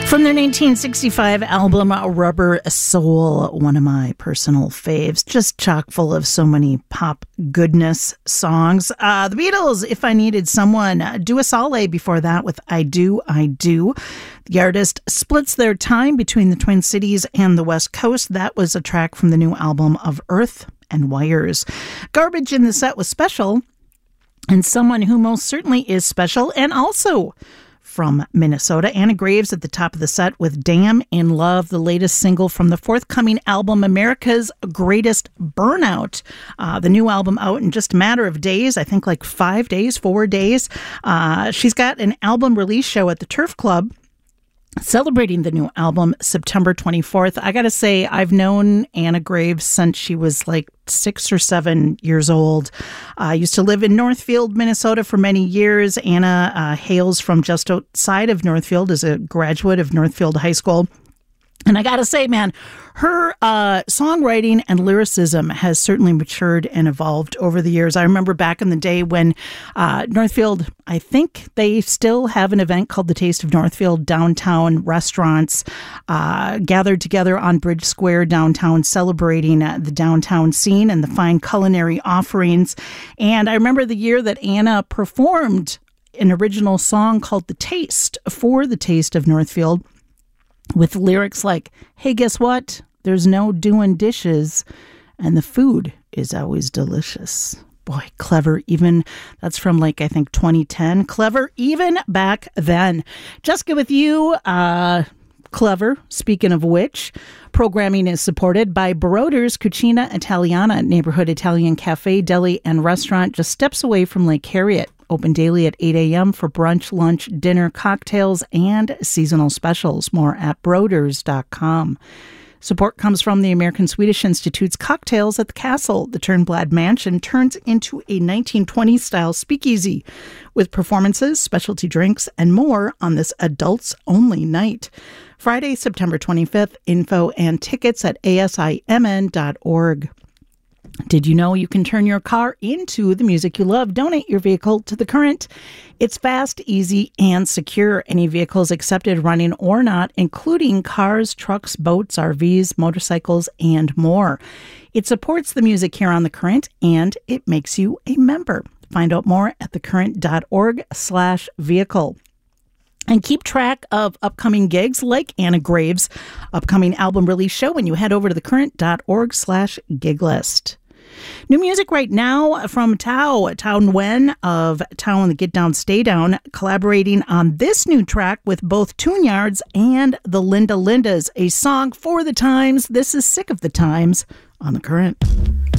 From their 1965 album Rubber Soul, one of my personal faves, just chock full of so many pop goodness songs. The Beatles, If I Needed Someone, Dua Saleh before that with I Do, I Do. The artist splits their time between the Twin Cities and the West Coast. That was a track from the new album of Earth and Wires. Garbage in the set was special, and someone who most certainly is special, and also from Minnesota, Anna Graves at the top of the set with Damn in Love, the latest single from the forthcoming album America's Greatest Burnout. The new album out in just a matter of days, I think like 4 days. She's got an album release show at the Turf Club celebrating the new album September 24th. I gotta say, I've known Anna Graves since she was like 6 or 7 years old. I used to live in Northfield, Minnesota for many years. Anna hails from just outside of Northfield as a graduate of Northfield High School. And I gotta say, man, her songwriting and lyricism has certainly matured and evolved over the years. I remember back in the day when Northfield, I think they still have an event called the Taste of Northfield. Downtown restaurants gathered together on Bridge Square downtown, celebrating the downtown scene and the fine culinary offerings. And I remember the year that Anna performed an original song called The Taste for the Taste of Northfield, with lyrics like, hey, guess what? There's no doing dishes, and the food is always delicious. Boy, clever even. That's from like, I think 2010. Clever even back then. Jessica with you. Clever. Speaking of which, programming is supported by Baroder's Cucina Italiana, neighborhood Italian cafe, deli, and restaurant just steps away from Lake Harriet. Open daily at 8 a.m. for brunch, lunch, dinner, cocktails, and seasonal specials. More at Broders.com. Support comes from the American Swedish Institute's Cocktails at the Castle. The Turnblad Mansion turns into a 1920s-style speakeasy with performances, specialty drinks, and more on this adults-only night. Friday, September 25th. Info and tickets at asimn.org. Did you know you can turn your car into the music you love? Donate your vehicle to The Current. It's fast, easy, and secure. Any vehicles accepted, running or not, including cars, trucks, boats, RVs, motorcycles, and more. It supports the music here on The Current, and it makes you a member. Find out more at thecurrent.org/vehicle. And keep track of upcoming gigs like Anna Graves' upcoming album release show when you head over to thecurrent.org/gig list. New music right now from Tao Nguyen of Tao and the Get Down Stay Down, collaborating on this new track with both Tune-Yards and the Linda Lindas, a song for the times. This is Sick of the Times on The Current.